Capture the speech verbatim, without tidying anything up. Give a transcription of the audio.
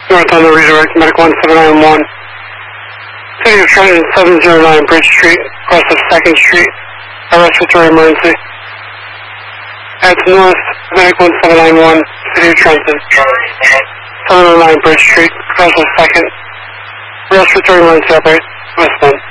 North on the redirect, Medic one seven nine one. City of Trenton, seven oh nine Bridge Street, across of second Street. A respiratory emergency. Head north, Medic one seven nine one, City of Trenton. seven oh nine Bridge Street, across of second. Respiratory emergency operate, westbound.